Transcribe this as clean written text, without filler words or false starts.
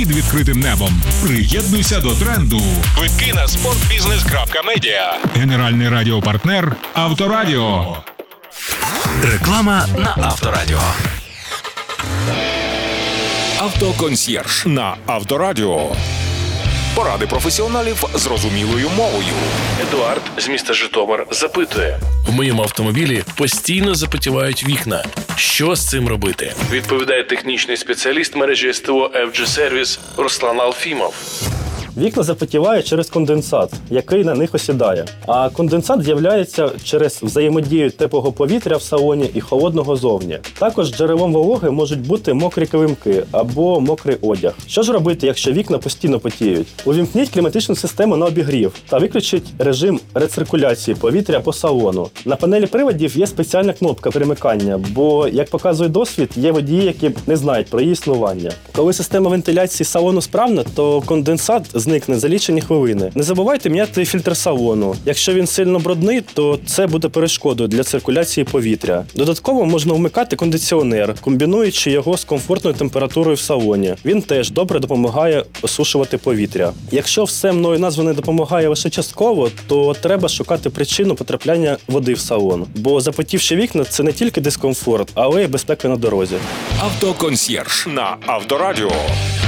під відкритим небом. Приєднуйся до тренду. Квитки на sportbusiness.media. Генеральний радіопартнер Авторадіо. Реклама на Авторадіо. Автоконсьєрж на Авторадіо. Поради професіоналів зрозумілою мовою. Едуард з міста Житомир запитує. В моєму автомобілі постійно запотівають вікна. Що з цим робити? Відповідає технічний спеціаліст мережі СТО FG Service Руслан Алфімов. Вікна запотівають через конденсат, який на них осідає. А конденсат з'являється через взаємодію теплого повітря в салоні і холодного зовні. Також джерелом вологи можуть бути мокрі килимки або мокрий одяг. Що ж робити, якщо вікна постійно потіють? Увімкніть кліматичну систему на обігрів та виключіть режим рециркуляції повітря по салону. На панелі приводів є спеціальна кнопка перемикання, бо, як показує досвід, є водії, які не знають про її існування. Коли система вентиляції салону справна, то конденсат зникне за лічені хвилини. Не забувайте міняти фільтр салону. Якщо він сильно брудний, то це буде перешкодою для циркуляції повітря. Додатково можна вмикати кондиціонер, комбінуючи його з комфортною температурою в салоні. Він теж добре допомагає осушувати повітря. Якщо все мною назване допомагає лише частково, то треба шукати причину потрапляння води в салон. Бо запотівші вікна – це не тільки дискомфорт, але й безпека на дорозі. Автоконсьєрж на Авторадіо.